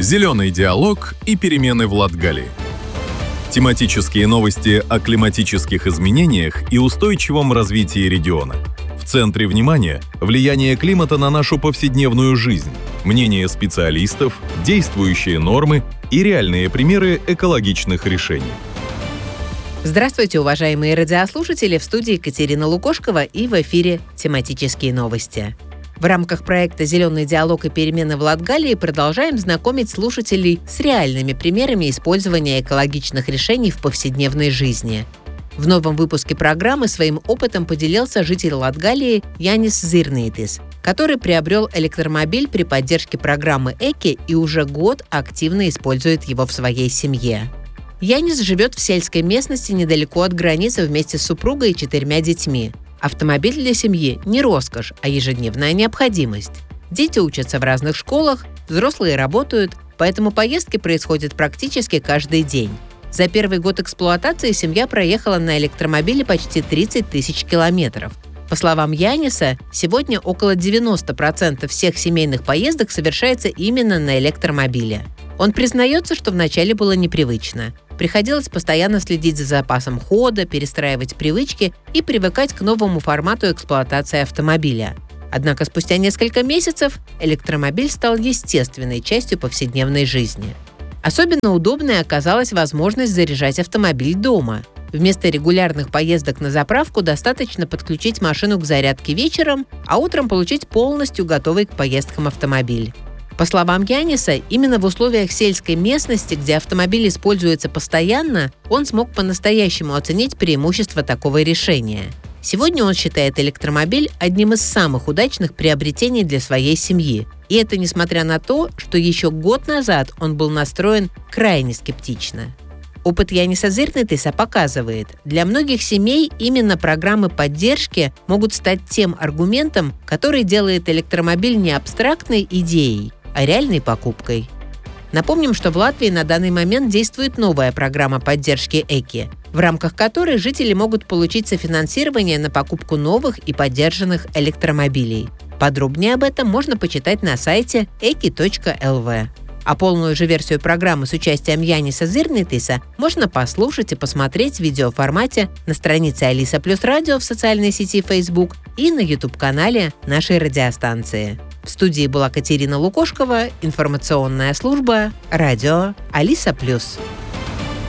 Зеленый диалог и перемены в Латгалии. Тематические новости о климатических изменениях и устойчивом развитии региона. В центре внимания – влияние климата на нашу повседневную жизнь, мнения специалистов, действующие нормы и реальные примеры экологичных решений. Здравствуйте, уважаемые радиослушатели! В студии Екатерина Лукошкова и в эфире «Тематические новости». В рамках проекта «Зеленый диалог и перемены в Латгалии» продолжаем знакомить слушателей с реальными примерами использования экологичных решений в повседневной жизни. В новом выпуске программы своим опытом поделился житель Латгалии Янис Зирнейтис, который приобрел электромобиль при поддержке программы ЭКИ и уже год активно использует его в своей семье. Янис живет в сельской местности недалеко от границы вместе с супругой и 4 детьми. Автомобиль для семьи не роскошь, а ежедневная необходимость. Дети учатся в разных школах, взрослые работают, поэтому поездки происходят практически каждый день. За первый год эксплуатации семья проехала на электромобиле почти 30 тысяч километров. По словам Яниса, сегодня около 90% всех семейных поездок совершается именно на электромобиле. Он признается, что вначале было непривычно. Приходилось постоянно следить за запасом хода, перестраивать привычки и привыкать к новому формату эксплуатации автомобиля. Однако спустя несколько месяцев электромобиль стал естественной частью повседневной жизни. Особенно удобной оказалась возможность заряжать автомобиль дома. Вместо регулярных поездок на заправку достаточно подключить машину к зарядке вечером, а утром получить полностью готовый к поездкам автомобиль. По словам Яниса, именно в условиях сельской местности, где автомобиль используется постоянно, он смог по-настоящему оценить преимущества такого решения. Сегодня он считает электромобиль одним из самых удачных приобретений для своей семьи. И это несмотря на то, что еще год назад он был настроен крайне скептично. Опыт Яниса Зирнейтиса показывает, для многих семей именно программы поддержки могут стать тем аргументом, который делает электромобиль не абстрактной идеей, а реальной покупкой. Напомним, что в Латвии на данный момент действует новая программа поддержки ЭКИ, в рамках которой жители могут получить софинансирование на покупку новых и поддержанных электромобилей. Подробнее об этом можно почитать на сайте eki.lv. А полную же версию программы с участием Яниса Зирнейтиса можно послушать и посмотреть в видеоформате на странице Алиса Плюс Радио в социальной сети Facebook и на YouTube-канале нашей радиостанции. В студии была Екатерина Лукошкова, информационная служба «Радио Алиса Плюс».